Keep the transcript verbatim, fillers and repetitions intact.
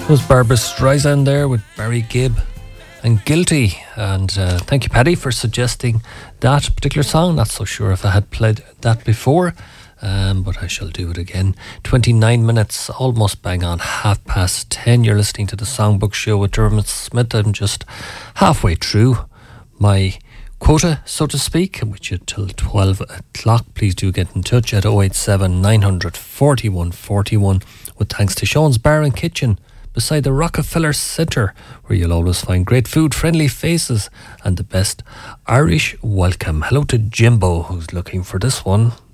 Was Barbara Streisand there with Barry Gibb and Guilty. And uh, thank you, Paddy, for suggesting that particular song. Not so sure if I had played that before, um, but I shall do it again. twenty-nine minutes, almost bang on half past ten. You're listening to the Songbook Show with Dermot Smith. I'm just halfway through my quota, so to speak, which is till twelve o'clock. Please do get in touch at oh eight seven, nine hundred, forty-one forty-one, with thanks to Sean's Bar and Kitchen beside the Rockefeller Centre, where you'll always find great food, friendly faces and the best Irish welcome. Hello to Jimbo, who's looking for this one.